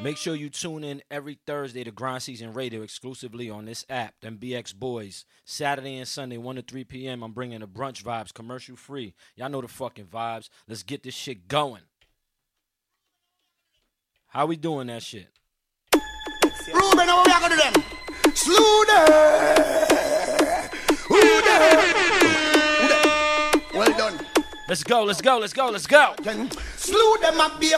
Make sure you tune in every Thursday to Grind Season Radio exclusively on this app, them BX Boys. Saturday and Sunday, 1 to 3 p.m., I'm bringing the brunch vibes, commercial free. Y'all know the fucking vibes. Let's get this shit going. How we doing that shit? Ruben, how we are gonna do them? Slew them! Who them? Well done. Let's go, let's go, let's go, let's go. Slew them up, be